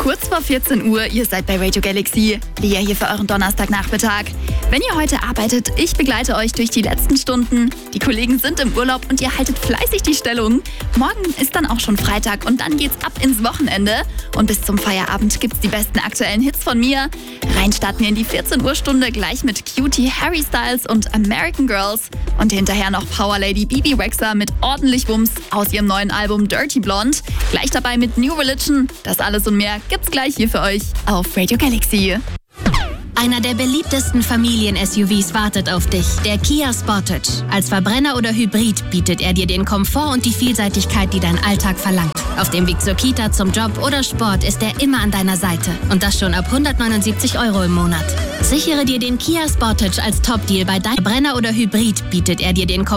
Kurz vor 14 Uhr, ihr seid bei Radio Galaxy. Lea hier für euren Donnerstagnachmittag. Wenn ihr heute arbeitet, ich begleite euch durch die letzten Stunden. Die Kollegen sind im Urlaub und ihr haltet fleißig die Stellung. Morgen ist dann auch schon Freitag und dann geht's ab ins Wochenende. Und bis zum Feierabend gibt's die besten aktuellen Hits von mir. Rein starten wir in die 14 Uhr Stunde gleich mit Cutie Harry Styles und American Girls. Und hinterher noch Power Lady Bibi Rexha mit ordentlich Wumms aus ihrem neuen Album Dirty Blonde. Gleich dabei mit New Religion. Das alles und mehr gibt's gleich hier für euch auf Radio Galaxy. Einer der beliebtesten Familien-SUVs wartet auf dich, der Kia Sportage. Als Verbrenner oder Hybrid bietet er dir den Komfort und die Vielseitigkeit, die dein Alltag verlangt. Auf dem Weg zur Kita, zum Job oder Sport ist er immer an deiner Seite. Und das schon ab 179 € im Monat. Sichere dir den Kia Sportage als Top-Deal bei deinem Verbrenner oder Hybrid bietet er dir den Komfort